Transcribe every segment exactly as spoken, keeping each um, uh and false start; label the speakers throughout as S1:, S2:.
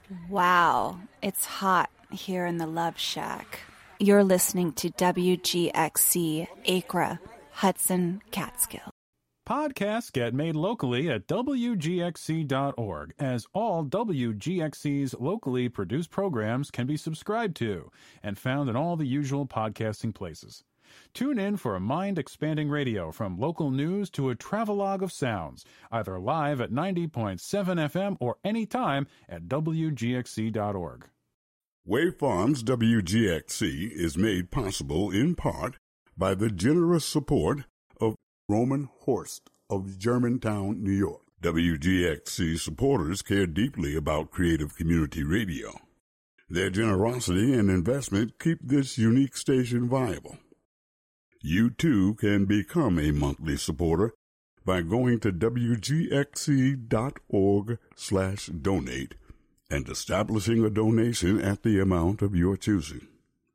S1: Wow, it's hot here in the Love Shack. You're listening to W G X C, Acra, Hudson, Catskill.
S2: Podcasts get made locally at W G X C dot org, as all W G X C's locally produced programs can be subscribed to and found in all the usual podcasting places. Tune in for a mind-expanding radio from local news to a travelogue of sounds, either live at ninety point seven F M or anytime at W G X C dot org.
S3: Wave Farms W G X C is made possible in part by the generous support of Roman Horst of Germantown, New York. W G X C supporters care deeply about creative community radio. Their generosity and investment keep this unique station viable. You too can become a monthly supporter by going to W G X C dot org slash donate and establishing a donation at the amount of your choosing.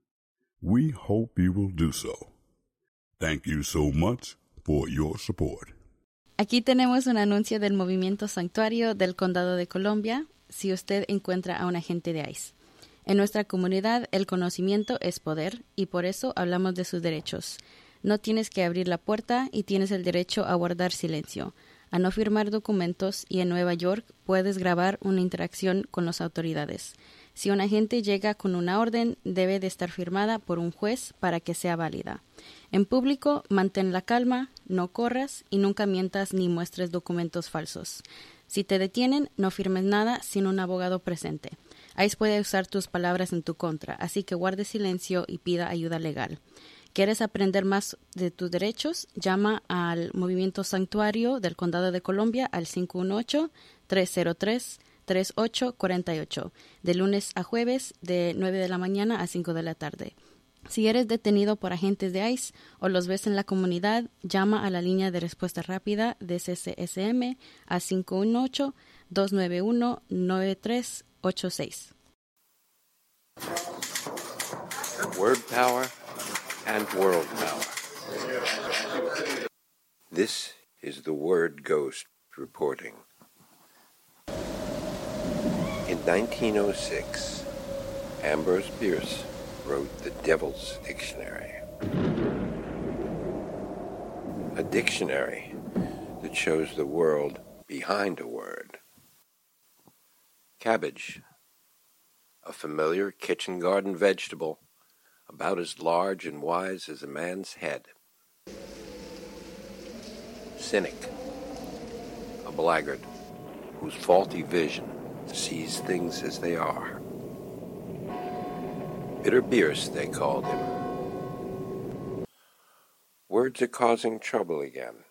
S3: We hope you will do so. Thank you so much for your support.
S4: Aquí tenemos un anuncio del Movimiento Sanctuario del Condado de Columbia si usted encuentra a un agente de ICE. En nuestra comunidad, el conocimiento es poder y por eso hablamos de sus derechos. No tienes que abrir la puerta y tienes el derecho a guardar silencio, a no firmar documentos y en Nueva York puedes grabar una interacción con las autoridades. Si un agente llega con una orden, debe de estar firmada por un juez para que sea válida. En público, mantén la calma, no corras y nunca mientas ni muestres documentos falsos. Si te detienen, no firmes nada sin un abogado presente. ICE puede usar tus palabras en tu contra, así que guarde silencio y pida ayuda legal. ¿Quieres aprender más de tus derechos? Llama al Movimiento Sanctuario del Condado de Columbia al cinco uno ocho, tres cero tres, tres ocho cuatro ocho, de lunes a jueves de nueve de la mañana a cinco de la tarde. Si eres detenido por agentes de ICE o los ves en la comunidad, llama a la línea de respuesta rápida de C C S M a cinco uno ocho, dos nueve uno, nueve tres ocho seis.
S5: Word power and world power. This is the Word Ghost reporting. In nineteen oh six, Ambrose Bierce wrote the Devil's Dictionary. A dictionary that shows the world behind a word. Cabbage, a familiar kitchen garden vegetable about as large and wise as a man's head. Cynic, a blackguard whose faulty vision sees things as they are. Bitter Bierce, they called him. Words are causing trouble again.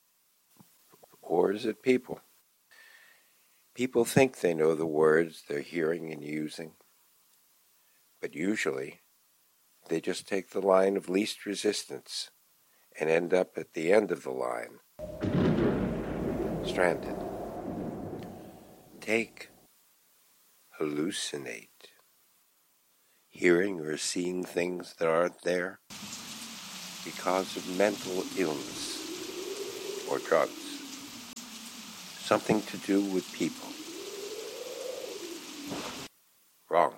S5: Or is it people? People think they know the words they're hearing and using, but usually they just take the line of least resistance and end up at the end of the line, stranded. Take hallucinate. Hearing or seeing things that aren't there because of mental illness or drugs. Something to do with people. Wrong.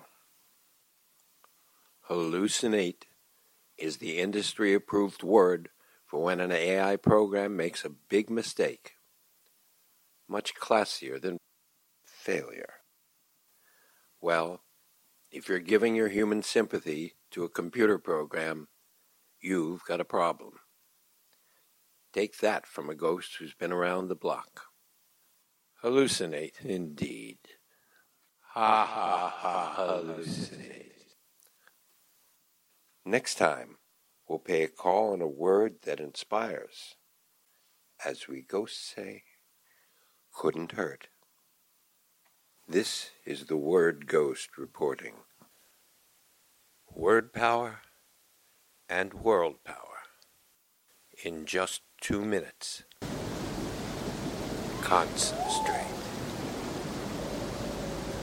S5: Hallucinate is the industry-approved word for when an A I program makes a big mistake. Much classier than failure. Well, if you're giving your human sympathy to a computer program, you've got a problem. Take that from a ghost who's been around the block. Hallucinate, indeed. Ha ha ha, hallucinate. Next time, we'll pay a call on a word that inspires. As we ghosts say, couldn't hurt. This is the Word Ghost reporting. Word power and world power. In just two minutes. Concentrate.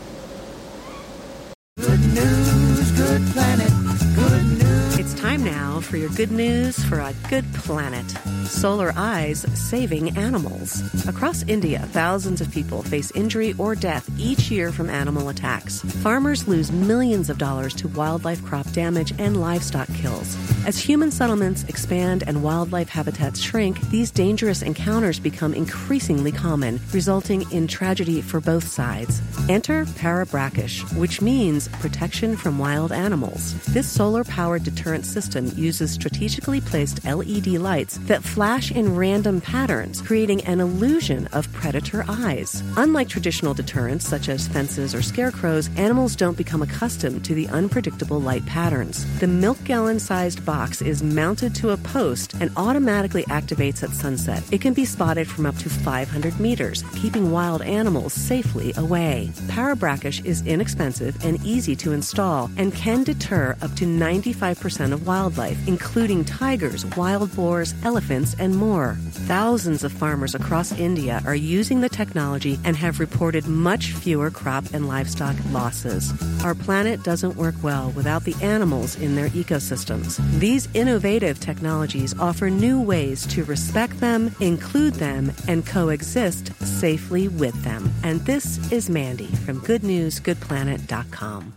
S6: Good news, good planet, good news.
S7: It's time now
S6: now for your good news for a good planet. Solar Eyes saving animals. Across India, thousands of people face injury or death each year from animal attacks. Farmers lose millions of dollars to wildlife crop damage and livestock kills. As human settlements expand and wildlife habitats shrink, these dangerous encounters become increasingly common, resulting in tragedy for both sides. Enter Parabrakish, which means protection from wild animals. This solar-powered deterrent system uses strategically placed L E D lights that flash in random patterns, creating an illusion of predator eyes. Unlike traditional deterrents such as fences or scarecrows, animals don't become accustomed to the unpredictable light patterns. The milk-gallon-sized box is mounted to a post and automatically activates at sunset. It can be spotted from up to five hundred meters, keeping wild animals safely away. Parabrakish is inexpensive and easy to install and can deter up to ninety-five percent of wildlife, including tigers, wild boars, elephants, and more. Thousands of farmers across India are using the technology and have reported much fewer crop and livestock losses. Our planet doesn't work well without the animals in their ecosystems. These innovative technologies offer new ways to respect them, include them, and coexist safely with them. And this is Mandy from good news good planet dot com.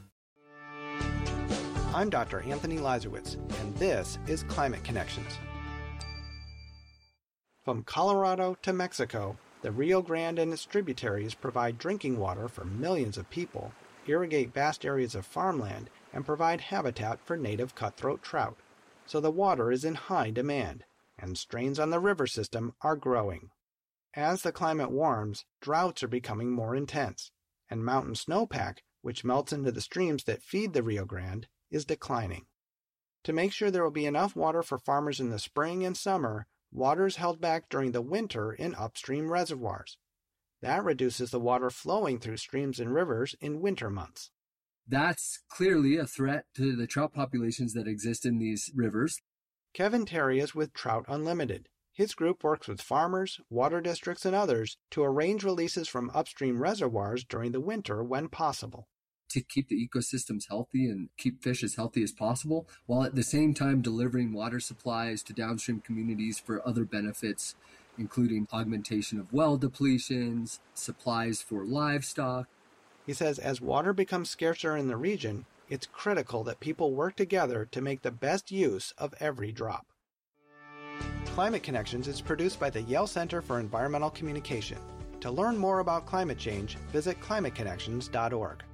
S7: I'm Doctor Anthony Lazarowitz, and this is Climate Connections. From Colorado to Mexico, the Rio Grande and its tributaries provide drinking water for millions of people, irrigate vast areas of farmland, and provide habitat for native cutthroat trout. So the water is in high demand, and strains on the river system are growing. As the climate warms, droughts are becoming more intense, and mountain snowpack, which melts into the streams that feed the Rio Grande, is declining. To make sure there will be enough water for farmers in the spring and summer, water is held back during the winter in upstream reservoirs. That reduces the water flowing through streams and rivers in winter months.
S8: That's clearly a threat to the trout populations that exist in these rivers.
S7: Kevin Terry is with Trout Unlimited. His group works with farmers, water districts, and others to arrange releases from upstream reservoirs during the winter when possible.
S8: To keep the ecosystems healthy and keep fish as healthy as possible, while at the same time delivering water supplies to downstream communities for other benefits, including augmentation of well depletions, supplies for livestock.
S7: He says as water becomes scarcer in the region, it's critical that people work together to make the best use of every drop. Climate Connections is produced by the Yale Center for Environmental Communication. To learn more about climate change, visit climate connections dot org.